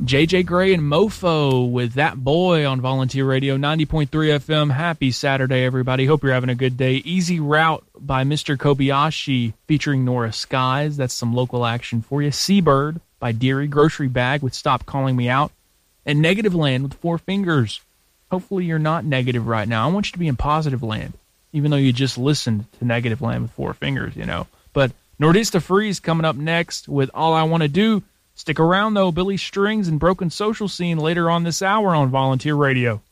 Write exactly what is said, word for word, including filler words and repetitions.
J J Gray and Mofo with That Boy on Volunteer Radio, ninety point three F M. Happy Saturday, everybody. Hope you're having a good day. Easy Route by Mister Kobayashi featuring Nora Skies. That's some local action for you. Seabird by Deary. Grocery Bag with Stop Calling Me Out. And Negative Land with Four Fingers. Hopefully you're not negative right now. I want you to be in positive land, even though you just listened to Negative Land with Four Fingers, you know. But Nordista Freeze coming up next with All I Want to Do. Stick around, though. Billy Strings and Broken Social Scene later on this hour on Volunteer Radio.